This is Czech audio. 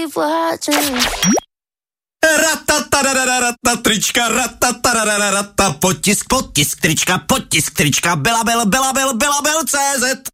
believe what I dream. Trička, potisk, trička, Belabel, CZ.